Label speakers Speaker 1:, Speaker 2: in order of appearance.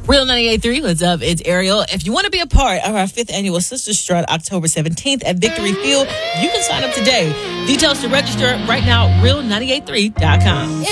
Speaker 1: Real 98.3, what's up? It's Ariel. If you want to be a part of our 5th annual Sister Strut, October 17th at Victory Field, you can sign up today. Details to register right now, real983.com.